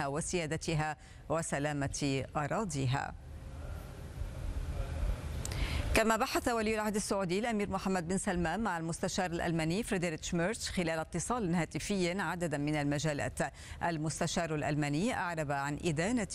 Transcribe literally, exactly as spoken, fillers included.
وسيادتها وسلامة أراضيها. كما بحث ولي العهد السعودي الأمير محمد بن سلمان مع المستشار الألماني فريدريتش ميرتش خلال اتصال هاتفي عددا من المجالات. المستشار الألماني أعرب عن إدانة